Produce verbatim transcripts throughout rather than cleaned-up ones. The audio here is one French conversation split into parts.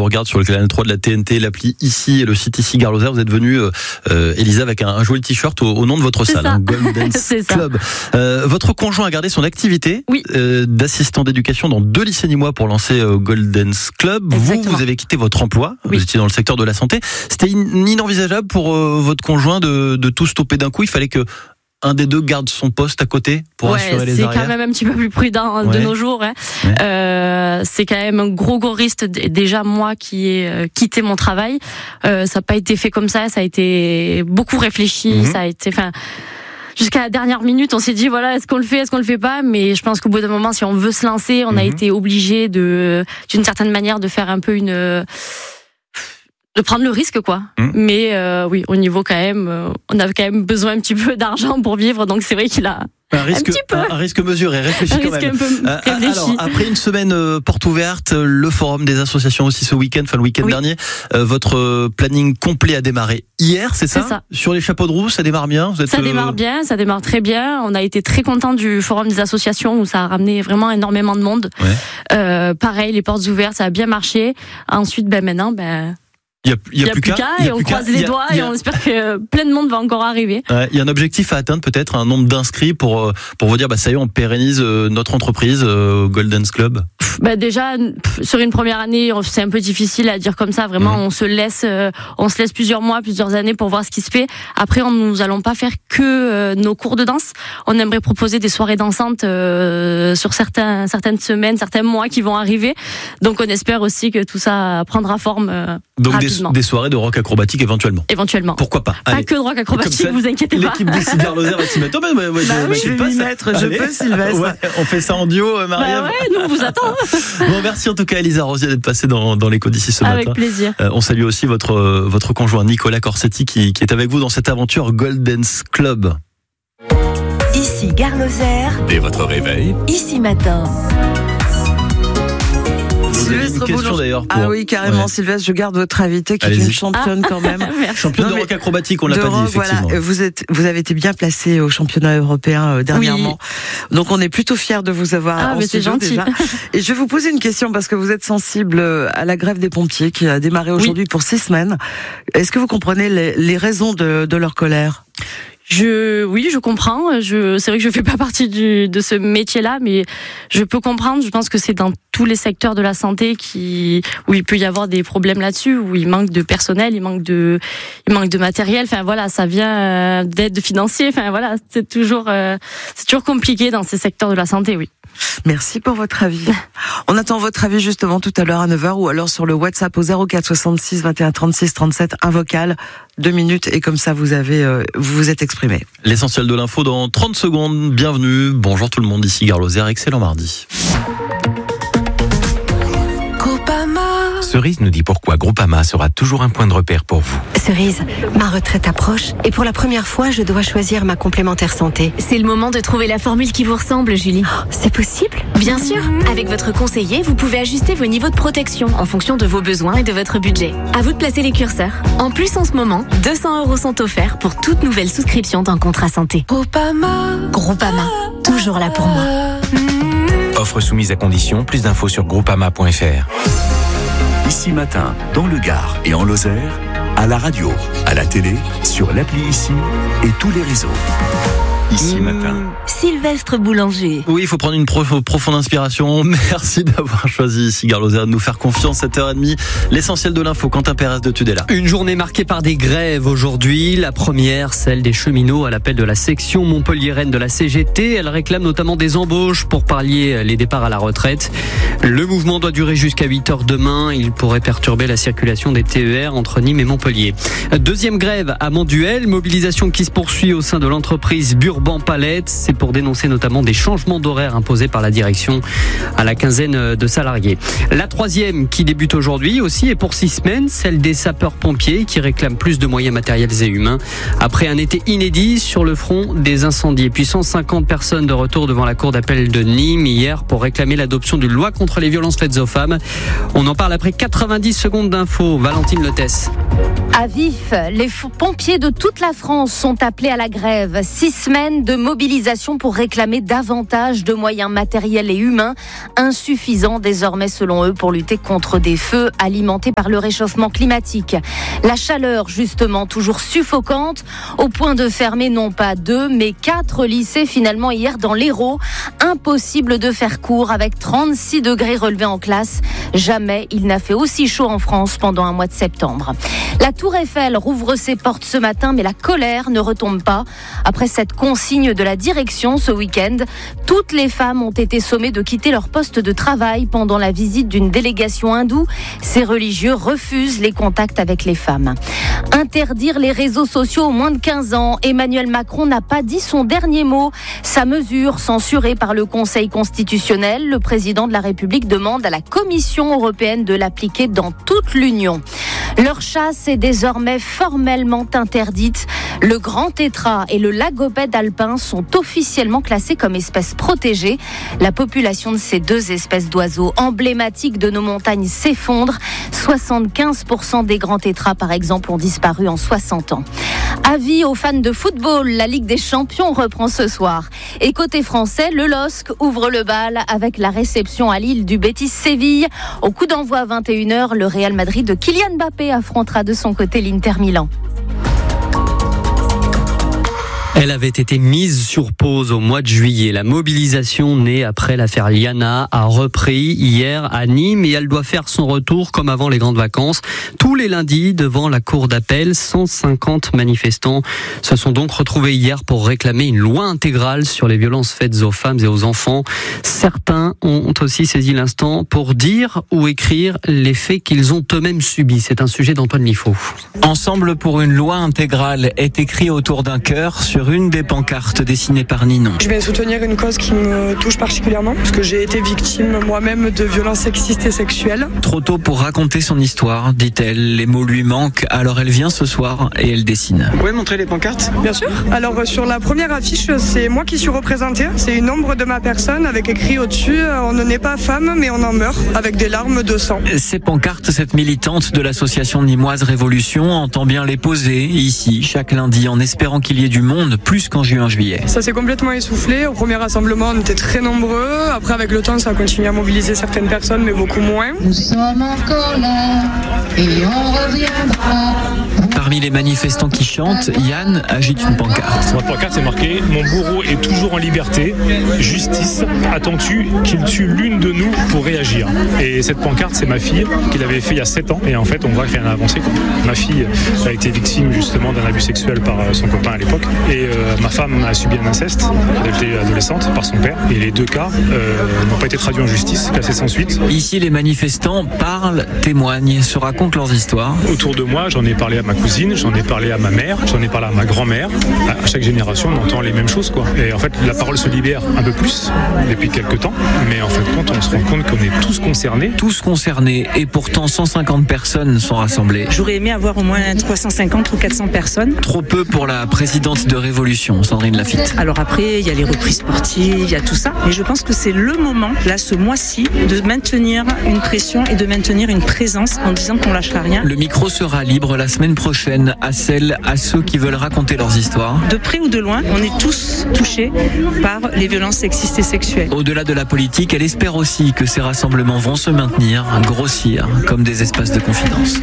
regarde sur le canal trois de la T N T, l'appli ici et le site ici Gare Lozère, vous êtes venu, euh, Elisa, avec un, un joli t-shirt au, au nom de votre C'est salle, hein, Golden Club. Euh, votre conjoint a gardé son activité oui. euh, d'assistant d'éducation dans deux lycées nîmois pour lancer euh, Golden Club. Exactement. Vous, vous avez quitté votre emploi, oui. vous étiez dans le secteur de la santé. C'était in- inenvisageable pour euh, votre conjoint de, de tout stopper d'un coup. Il fallait que un des deux garde son poste à côté pour ouais, assurer les c'est arrières. quand même un petit peu plus prudent ouais. de nos jours. Hein. Ouais. Euh, c'est quand même un gros gros risque. Déjà moi qui ai euh, quitté mon travail, euh, ça n'a pas été fait comme ça. Ça a été beaucoup réfléchi. Mm-hmm. Ça a été, enfin. Jusqu'à la dernière minute, on s'est dit voilà, est-ce qu'on le fait, est-ce qu'on le fait pas. Mais je pense qu'au bout d'un moment, si on veut se lancer, on mm-hmm. a été obligé de, d'une certaine manière, de faire un peu une de prendre le risque quoi. Mmh. Mais euh, oui, au niveau quand même, euh, on avait quand même besoin un petit peu d'argent pour vivre, donc c'est vrai qu'il a un risque, un petit peu. Un, un risque mesuré, réfléchi un quand risque même. Un peu euh, réfléchi. Alors, après une semaine euh, porte ouverte, le forum des associations aussi ce week-end, enfin le week-end oui. dernier, euh, votre planning complet a démarré hier, c'est ça, c'est ça. Sur les chapeaux de roue, ça démarre bien. Vous êtes, ça démarre bien, ça démarre très bien. On a été très contents du forum des associations où ça a ramené vraiment énormément de monde. Ouais. Euh, pareil, les portes ouvertes, ça a bien marché. Ensuite, ben maintenant, ben. Il n'y a, y a, y a plus qu'à, qu'à et on croise les doigts et on espère que plein de monde va encore arriver. Il ouais, y a un objectif à atteindre, peut-être un nombre d'inscrits pour pour vous dire bah ça y est, on pérennise notre entreprise euh, Golden's Club. Bah déjà sur une première année, c'est un peu difficile à dire comme ça. Vraiment, mmh. on se laisse euh, on se laisse plusieurs mois, plusieurs années pour voir ce qui se fait. Après, on, nous allons pas faire que euh, nos cours de danse. On aimerait proposer des soirées dansantes euh, sur certains certaines semaines, certains mois qui vont arriver. Donc on espère aussi que tout ça prendra forme euh, Donc rapidement. Des, des soirées de rock acrobatique éventuellement. Éventuellement. Pourquoi pas. Pas Allez. Que de rock acrobatique, vous inquiétez pas. L'équipe d'ici Gare Lozère va s'y mettre. Oh, mais, ouais, bah je, oui, je vais m'y mettre, je peux, Sylvestre. Ouais, on fait ça en duo, Marie-Ève. Bah ouais, nous on vous attend. Bon, merci en tout cas Elisa Rosier d'être passée dans, dans l'écho d'ici ce avec matin. Avec plaisir. Euh, on salue aussi votre, votre conjoint Nicolas Corsetti qui, qui est avec vous dans cette aventure Golden's Club. Ici Gare Lozère. Dès votre réveil. Ici matin. Sylvestre une question d'ailleurs. Pour... Ah oui, carrément, ouais. Sylvestre, je garde votre invité qui Allez-y. Est une championne ah. quand même. Championne non, de rock acrobatique, on l'a pas rock, dit effectivement. Voilà, vous êtes, vous avez été bien placé au championnat européen euh, dernièrement. Oui. Donc on est plutôt fiers de vous avoir ah, en mais studio c'est déjà. Et je vais vous poser une question parce que vous êtes sensible à la grève des pompiers qui a démarré aujourd'hui oui. pour six semaines. Est-ce que vous comprenez les, les raisons de, de leur colère ? Je, oui, je comprends. Je, c'est vrai que je fais pas partie du, de ce métier-là, mais je peux comprendre. Je pense que c'est dans tous les secteurs de la santé qui, où il peut y avoir des problèmes là-dessus, où il manque de personnel, il manque de, il manque de matériel. Enfin voilà, ça vient d'aide financière. Enfin voilà, c'est toujours, euh, c'est toujours compliqué dans ces secteurs de la santé, oui. Merci pour votre avis. On attend votre avis justement tout à l'heure à neuf heures ou alors sur le WhatsApp au zéro quatre soixante-six vingt et un trente-six trente-sept, un vocal, deux minutes et comme ça vous avez, euh, vous vous êtes exprimé. L'essentiel de l'info dans trente secondes. Bienvenue. Bonjour tout le monde ici Gare Lozère. Excellent mardi. Cerise nous dit pourquoi Groupama sera toujours un point de repère pour vous. Cerise, ma retraite approche et pour la première fois, je dois choisir ma complémentaire santé. C'est le moment de trouver la formule qui vous ressemble, Julie. Oh, c'est possible ? Bien sûr. Avec votre conseiller, vous pouvez ajuster vos niveaux de protection en fonction de vos besoins et de votre budget. À vous de placer les curseurs. En plus, en ce moment, deux cents euros sont offerts pour toute nouvelle souscription d'un contrat santé. Groupama. Groupama. Toujours là pour moi. Offre soumise à condition. Plus d'infos sur groupama point f r. Ici matin, dans le Gard et en Lozère, à la radio, à la télé, sur l'appli Ici et tous les réseaux. Ici mmh. matin. Sylvestre Boulanger. Oui, il faut prendre une prof- profonde inspiration. Merci d'avoir choisi ici Gare Lozère de nous faire confiance. sept heures trente. L'essentiel de l'info, Quentin Pérez de Tudela. Une journée marquée par des grèves aujourd'hui. La première, celle des cheminots à l'appel de la section montpelliéraine de la C G T. Elle réclame notamment des embauches pour pallier les départs à la retraite. Le mouvement doit durer jusqu'à huit heures demain. Il pourrait perturber la circulation des T E R entre Nîmes et Montpellier. Deuxième grève à Manduel. Mobilisation qui se poursuit au sein de l'entreprise Burban Palette. C'est pour dénoncer notamment des changements d'horaire imposés par la direction à la quinzaine de salariés. La troisième qui débute aujourd'hui aussi est pour six semaines, celle des sapeurs-pompiers qui réclament plus de moyens matériels et humains. Après un été inédit sur le front des incendies. Et puis cent cinquante personnes de retour devant la cour d'appel de Nîmes hier pour réclamer l'adoption d'une loi contre les violences faites aux femmes. On en parle après quatre-vingt-dix secondes d'infos. Valentine Lettès. À Vif, les pompiers de toute la France sont appelés à la grève. Six semaines de mobilisation pour réclamer davantage de moyens matériels et humains, insuffisants désormais selon eux pour lutter contre des feux alimentés par le réchauffement climatique. La chaleur justement toujours suffocante, au point de fermer non pas deux mais quatre lycées finalement hier dans l'Hérault. Impossible de faire court avec trente-six degrés relevés en classe. Jamais il n'a fait aussi chaud en France pendant un mois de septembre. La Tour Eiffel rouvre ses portes ce matin, mais la colère ne retombe pas. Après cette consigne de la direction ce week-end, toutes les femmes ont été sommées de quitter leur poste de travail pendant la visite d'une délégation hindoue. Ces religieux refusent les contacts avec les femmes. Interdire les réseaux sociaux aux moins de quinze ans. Emmanuel Macron n'a pas dit son dernier mot. Sa mesure, censurée par le Conseil constitutionnel, le président de la République demande à la Commission européenne de l'appliquer dans toute l'Union. Leur chasse est désormais formellement interdite. Le grand tétras et le lagopède alpin sont officiellement classés comme espèces protégées. La population de ces deux espèces d'oiseaux emblématiques de nos montagnes s'effondre. soixante-quinze pour cent des grands tétras, par exemple, ont disparu en soixante ans. Avis aux fans de football, la Ligue des Champions reprend ce soir. Et côté français, le L O S C ouvre le bal avec la réception à Lille du Betis Séville. Au coup d'envoi à vingt et une heures, le Real Madrid de Kylian Mbappé affrontera de son côté l'Inter Milan. Elle avait été mise sur pause au mois de juillet. La mobilisation née après l'affaire Liana a repris hier à Nîmes et elle doit faire son retour comme avant les grandes vacances. Tous les lundis, devant la cour d'appel, cent cinquante manifestants se sont donc retrouvés hier pour réclamer une loi intégrale sur les violences faites aux femmes et aux enfants. Certains ont aussi saisi l'instant pour dire ou écrire les faits qu'ils ont eux-mêmes subis. C'est un sujet d'Antoine Miffaud. Ensemble pour une loi intégrale est écrit autour d'un cœur sur une des pancartes dessinées par Ninon. Je viens soutenir une cause qui me touche particulièrement parce que j'ai été victime moi-même de violences sexistes et sexuelles. Trop tôt pour raconter son histoire, dit-elle. Les mots lui manquent, alors elle vient ce soir et elle dessine. Vous pouvez montrer les pancartes ? Bien sûr. Alors sur la première affiche, c'est moi qui suis représentée. C'est une ombre de ma personne avec écrit au-dessus « On ne naît pas femme, mais on en meurt » avec des larmes de sang. Ces pancartes, cette militante de l'association nîmoise Révolution entend bien les poser ici chaque lundi en espérant qu'il y ait du monde plus qu'en juin-juillet. Ça s'est complètement essoufflé. Au premier rassemblement, on était très nombreux. Après, avec le temps, ça a continué à mobiliser certaines personnes, mais beaucoup moins. Nous sommes encore là et on reviendra. Parmi les manifestants qui chantent, Yann agite une pancarte. Sur votre pancarte, c'est marqué « Mon bourreau est toujours en liberté. Justice, attends-tu qu'il tue l'une de nous pour réagir ?» Et cette pancarte, c'est ma fille qui l'avait fait il y a sept ans. Et en fait, on voit qu'elle a avancé. Ma fille a été victime justement d'un abus sexuel par son copain à l'époque. Et euh, ma femme a subi un inceste. Elle était adolescente par son père. Et les deux cas euh, n'ont pas été traduits en justice, classés sans suite. Ici, les manifestants parlent, témoignent, se racontent leurs histoires. Autour de moi, j'en ai parlé à ma cousine, j'en ai parlé à ma mère, j'en ai parlé à ma grand-mère. À chaque génération, on entend les mêmes choses, quoi. Et en fait, la parole se libère un peu plus depuis quelques temps. Mais en fait, quand on se rend compte qu'on est tous concernés. Tous concernés. Et pourtant, cent cinquante personnes sont rassemblées. J'aurais aimé avoir au moins trois cent cinquante ou quatre cents personnes. Trop peu pour la présidente de Révolution, Sandrine Laffitte. Alors après, il y a les reprises sportives, il y a tout ça. Mais je pense que c'est le moment, là, ce mois-ci, de maintenir une pression et de maintenir une présence en disant qu'on lâchera rien. Le micro sera libre la semaine prochaine à celles, à ceux qui veulent raconter leurs histoires. De près ou de loin, on est tous touchés par les violences sexistes et sexuelles. Au-delà de la politique, elle espère aussi que ces rassemblements vont se maintenir, grossir, comme des espaces de confidence.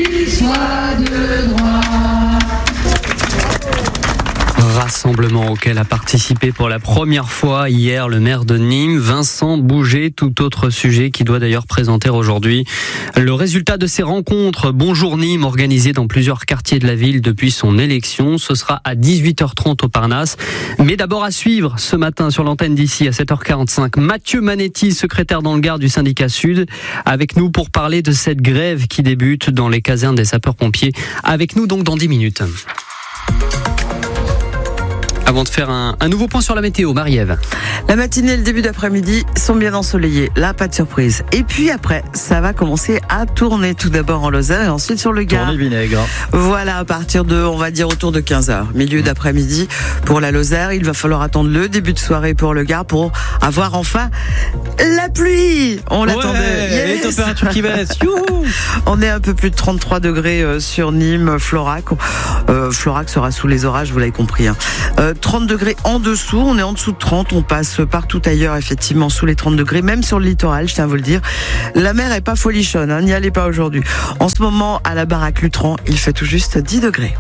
Rassemblement auquel a participé pour la première fois hier le maire de Nîmes, Vincent Bouget, tout autre sujet qui doit d'ailleurs présenter aujourd'hui le résultat de ces rencontres. Bonjour Nîmes, organisé dans plusieurs quartiers de la ville depuis son élection. Ce sera à dix-huit heures trente au Parnasse. Mais d'abord à suivre ce matin sur l'antenne d'ici à sept heures quarante-cinq. Mathieu Manetti, secrétaire dans le Gard du syndicat Sud, avec nous pour parler de cette grève qui débute dans les casernes des sapeurs-pompiers. Avec nous donc dans dix minutes. Avant de faire un, un nouveau point sur la météo, Marie-Ève. La matinée et le début d'après-midi sont bien ensoleillés. Là, pas de surprise. Et puis après, ça va commencer à tourner tout d'abord en Lozère et ensuite sur le Gard. Tourner vinaigre. Voilà, à partir de, on va dire, autour de quinze heures. Milieu d'après-midi pour la Lozère. Il va falloir attendre le début de soirée pour le Gard pour avoir enfin la pluie. On l'attendait. Ouais, yes. Les températures qui baissent. Youhou. On est un peu plus de trente-trois degrés sur Nîmes, Florac. Euh, Florac sera sous les orages, vous l'avez compris. Hein. Euh, trente degrés en dessous, on est en dessous de trente, on passe partout ailleurs effectivement sous les trente degrés, même sur le littoral, je tiens à vous le dire. La mer est pas folichonne, hein, n'y allez pas aujourd'hui. En ce moment, à la baraque Lutran, il fait tout juste dix degrés.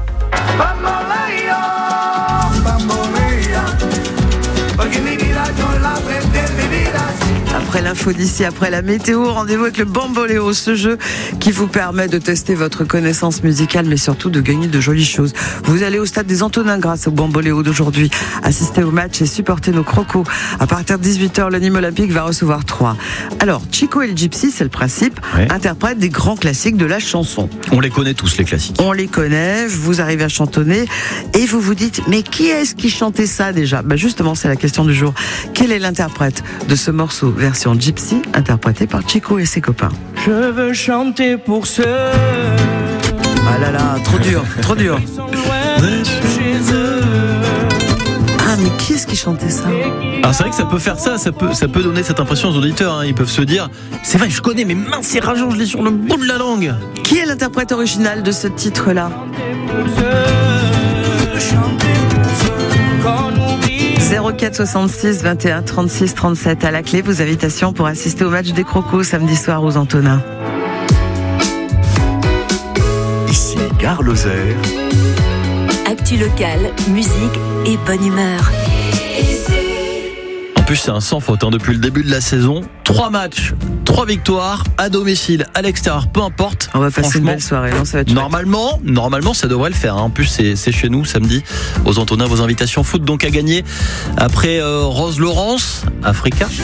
Après l'info d'ici, après la météo, rendez-vous avec le Bamboléo, ce jeu qui vous permet de tester votre connaissance musicale, mais surtout de gagner de jolies choses. Vous allez au stade des Antonins grâce au Bamboléo d'aujourd'hui, assister au match et supporter nos crocos. À partir de dix-huit heures, le Nîmes Olympique va recevoir trois. Alors, Chico et le Gypsy, c'est le principe, ouais. interprètent des grands classiques de la chanson. On les connaît tous, les classiques. On les connaît, vous arrivez à chantonner et vous vous dites, mais qui est-ce qui chantait ça déjà ? Ben justement, c'est la question du jour. Quel est l'interprète de ce morceau version Gypsy, interprété par Chico et ses copains? Je veux chanter pour ceux. Ah là là, trop dur, trop dur. Ah, mais qui est-ce qui chantait ça? Alors c'est vrai que ça peut faire ça, ça peut, ça peut donner cette impression aux auditeurs. Hein. Ils peuvent se dire, c'est vrai, je connais, mais mince, c'est rageant, je l'ai sur le bout de la langue. Qui est l'interprète original de ce titre-là? zéro quatre soixante-six vingt et un trente-six trente-sept à la clé, vos invitations pour assister au match des Crocos samedi soir aux Antonins. Ici Gare Lozère. Actu locale, musique et bonne humeur. En plus, c'est un sans faute hein, depuis le début de la saison. Trois matchs, trois victoires, à domicile, à l'extérieur, peu importe. On va passer une belle soirée. Non, ça va être normalement, normalement, ça devrait le faire. Hein. En plus, c'est, c'est chez nous samedi aux Antonins. Vos invitations foot donc à gagner après euh, Rose Laurence, Africa.